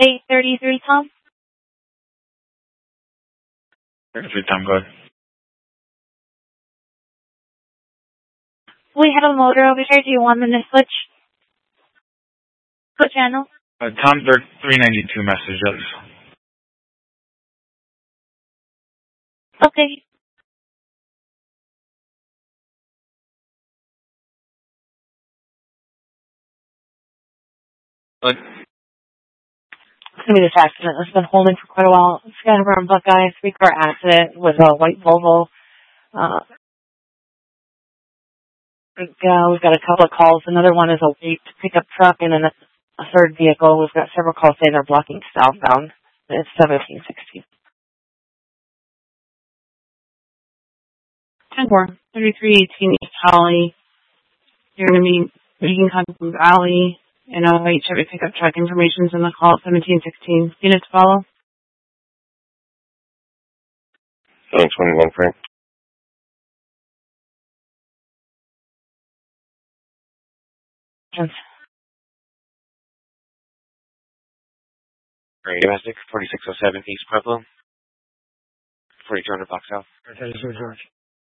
833, Tom. 33, Tom, go ahead. We have a motor over here. Do you want them to switch? What channel? Tom, they're 392 messages. Okay. What? It's going to be this accident. It's been holding for quite a while. It's got a Buckeye 3-car accident with a white Volvo. We've got a couple of calls. Another one is a white pickup truck, and then a third vehicle. We've got several calls saying they're blocking southbound. It's 1760. 10-4, 3318 East Holly. You're going to be making contact with Valley and a white Chevy pickup truck. Information's in the call at 1716. Units follow. 721, Frank. Domestic, 4607 East Pueblo. 4200 block south. George.